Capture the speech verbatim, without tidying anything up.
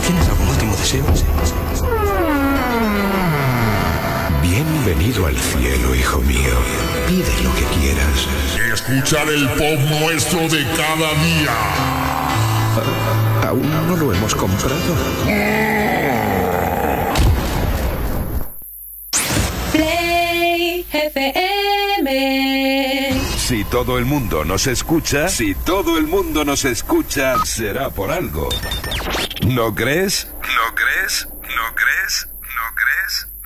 ¿Tienes algún último deseo? Bienvenido al cielo, hijo mío. Pide lo que quieras. Escuchar el pop nuestro de cada día. ¿Aún no lo hemos comprado? Play F M. Si todo el mundo nos escucha, si todo el mundo nos escucha, será por algo. ¿No crees? ¿No crees? ¿No crees? ¿No crees?